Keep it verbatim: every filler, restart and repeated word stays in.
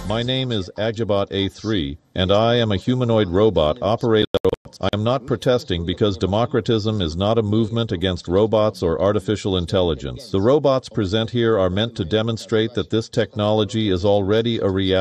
My name is Agibot A three, and I am a humanoid robot operated by robots. I am not protesting because democratism is not a movement against robots or artificial intelligence. The robots present here are meant to demonstrate that this technology is already a reality.